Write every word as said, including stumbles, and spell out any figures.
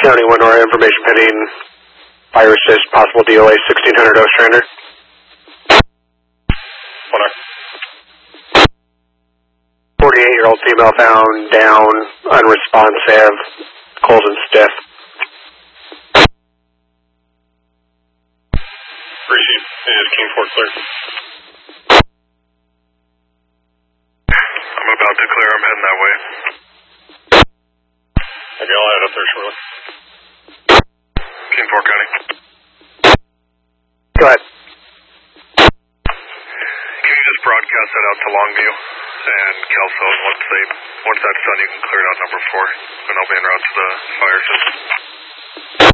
County, Winora, information pending. Fire assist, possible D O A, sixteen hundred Ostrander. Winora. forty-eight-year-old female found down, unresponsive, cold and stiff. Appreciate it. Is King four clear? I'm about to clear. I'm heading that way. Okay, I'll head up there shortly. King four County. Go ahead. Can you just broadcast that out to Longview and Kelso, and once they, once that's done, you can clear it out number four, and I'll be en route to the fire system.